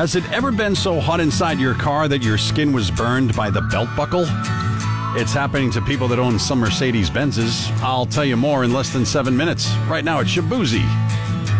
Has it ever been so hot inside your car that your skin was burned by the belt buckle? It's happening to people that own some Mercedes-Benzes. I'll tell you more in less than 7 minutes. Right now, it's Shabuzi.